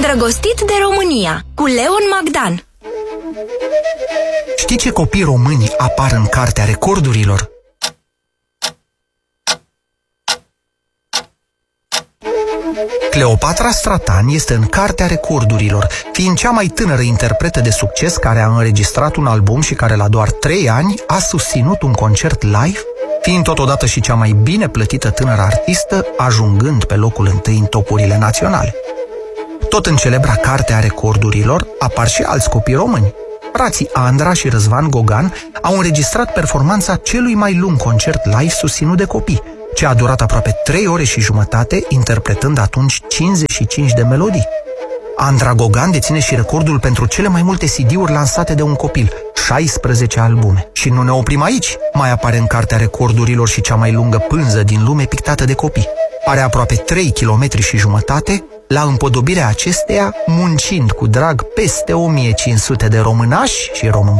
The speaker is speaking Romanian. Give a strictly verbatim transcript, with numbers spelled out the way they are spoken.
Îndrăgostit de România, cu Leon Magdan. Știi ce copii români apar în Cartea Recordurilor? Cleopatra Stratan este în Cartea Recordurilor, fiind cea mai tânără interpretă de succes care a înregistrat un album și care la doar trei ani a susținut un concert live, fiind totodată și cea mai bine plătită tânără artistă, ajungând pe locul întâi în topurile naționale. Tot în celebra Cartea Recordurilor apar și alți copii români. Frații Andra și Răzvan Gogan au înregistrat performanța celui mai lung concert live susținut de copii, ce a durat aproape trei ore și jumătate, interpretând atunci cincizeci și cinci de melodii. Andra Gogan deține și recordul pentru cele mai multe C D-uri lansate de un copil, șaisprezece albume. Și nu ne oprim aici, mai apare în Cartea Recordurilor și cea mai lungă pânză din lume pictată de copii. Are aproape trei kilometri și jumătate, la împodobirea acesteia muncind cu drag peste o mie cinci sute de românași și român